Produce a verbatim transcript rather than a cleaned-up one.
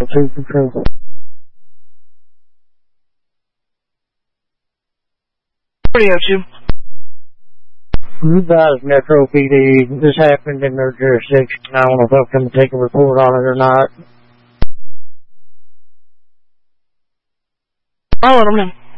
two control. What do you have, Jim? You guys, Metro P D, this happened in their jurisdiction. I don't know if I'll come take a report on it or not. I'll let them know.